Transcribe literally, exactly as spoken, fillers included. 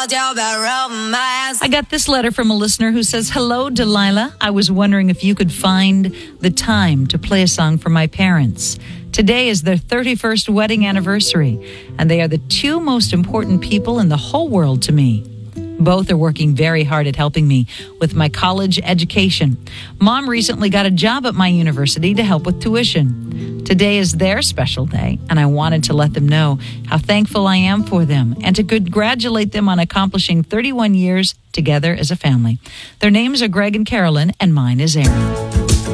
I got this letter from a listener who says, "Hello, Delilah. I was wondering if you could find the time to play a song for my parents. Today is their thirty-first wedding anniversary, and they are the two most important people in the whole world to me. Both are working very hard at helping me with my college education. Mom recently got a job at my university to help with tuition. Today is their special day, and I wanted to let them know how thankful I am for them and to congratulate them on accomplishing thirty-one years together as a family. Their names are Greg and Carolyn, and mine is Aaron."